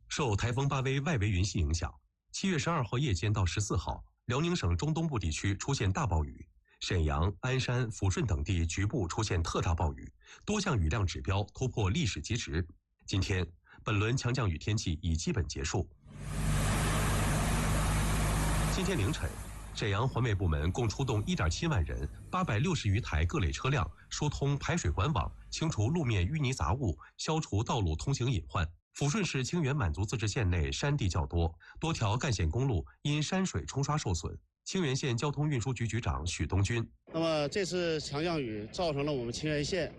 受台风巴威外围云系影响，7月12号夜间到14号，辽宁省中东部地区出现大暴雨，沈阳、鞍山、抚顺等地局部出现特大暴雨，多项雨量指标突破历史极值。今天，本轮强降雨天气已基本结束。今天凌晨，沈阳环卫部门共出动1.7万人，860余台各类车辆，疏通排水管网，清除路面淤泥杂物，消除道路通行隐患。抚顺市清源满族自治县内山地较多，多条干线公路因山水冲刷受损。清源县交通运输局局长许东军： 那么这次强降雨造成了我们清源县